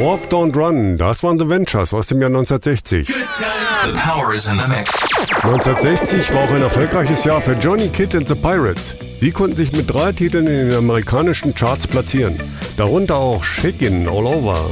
Walk Don't Run, das waren The Ventures aus dem Jahr 1960. The power is in the mix. 1960 war auch ein erfolgreiches Jahr für Johnny Kidd and the Pirates. Sie konnten sich mit 3 Titeln in den amerikanischen Charts platzieren, darunter auch Shakin' All Over.